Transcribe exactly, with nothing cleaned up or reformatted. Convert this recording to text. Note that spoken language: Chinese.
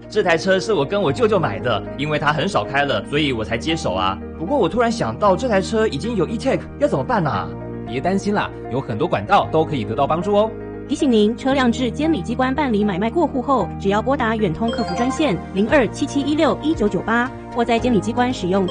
这台车是我跟我舅舅买的，因为他很少开了，所以我才接手啊。不过我突然想到，这台车已经有 E-Tech， 要怎么办啊？ 别担心啦，有很多管道都可以得到帮助哦。 提醒您，车辆至监理机关办理买卖过户后，只要拨打远通客服专线零二七七一六一九九八，或在监理机关使用